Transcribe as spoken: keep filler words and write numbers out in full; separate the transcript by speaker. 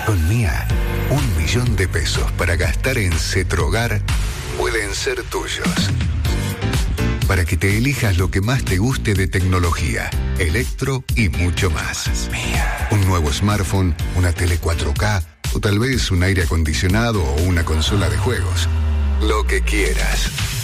Speaker 1: Con Mía, un millón de pesos para gastar en Cetrogar pueden ser tuyos. Para que te elijas lo que más te guste de tecnología, electro y mucho más. Mía. Un nuevo smartphone, una tele cuatro K o tal vez un aire acondicionado o una consola de juegos. Lo que quieras.